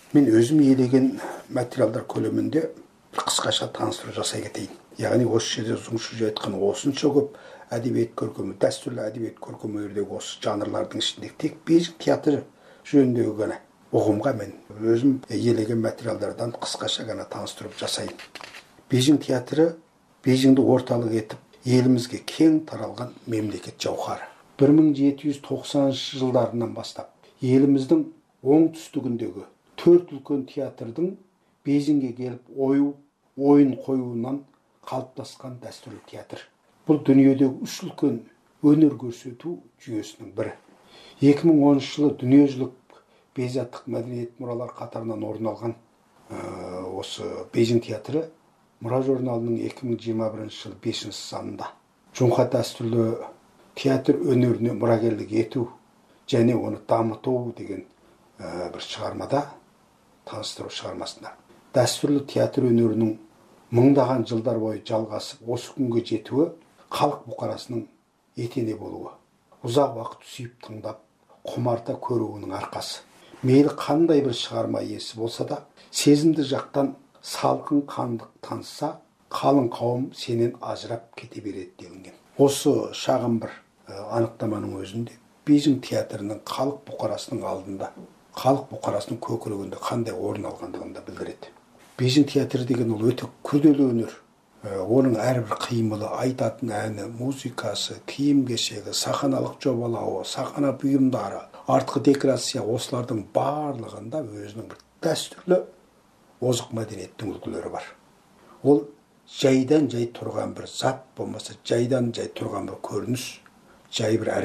Мен өзім елеген материалдар көлемінде бір қысқаша таныстыру жасай кетейін. Яғни осы жерде Зұңшыжы айтқан осынша көп әдебиет көркемі, дәстүрлі әдебиет көркемдегі осы жанрлардың ішінде тек Бейжің театры жөніндегі ғана ұғымға мен өзім елеген материалдардан қысқаша ғана таныстырып жасайын. Бейжің театры Бейжіңді орталық етіп, елімізге кең таралған мемлекет жауһары. 1790 жылдарынан бастап еліміздің оңтүстігіндегі 4 үлкен театрдың Бейжіңге келіп ойын қоюынан қалыптасқан дәстүрлі театр. Бұл дүниедегі 3 үлкен өнер көрсету жүйесінің бірі. 2010 жылы дүниежүзілік бейжаттық мәдениет мұралар қатарынан орын алған осы Бейжің театры мұра журналының 2021 жыл 5 санында Жоңқа дәстүрлі театр өнеріне мұрагерлік ету және оны дамыту деген бір шығармада таныстыру шығармасында. Дәстүрлі театр өнерінің мыңдаған жылдар бойы жалғасып, осы күнге жетуі халық бұқарасының етене болуы. Ұзақ уақыт сүйіп тыңдап, құмарта көруінің арқасы. Мейлі қандай бір шығарма иесі болса да, сезімді жақтан салқын қандық танытса, қалың қауым сенен ажырап кете береді делінген. Осы шағын бір анықтаманың өзінде Бейжің театрының халық бұқарасының алдында, халық бұқарасының көкірегінде қандай орын алғандығын да білдіреді. Бейжің театры деген ол өте күрделі өнер. Оның әрбір қимылы, айтатын әні, музыкасы, киім-кешегі, сахналық жобалауы, сахна бұйымдары, артқы декорация, осылардың барлығында өзінің бір дәстүрлі озық мәдениеттің үлгілері бар. Ол жайдан жай тұрған бір зат болмаса, жайдан жай тұрған бір көрініс, жай бір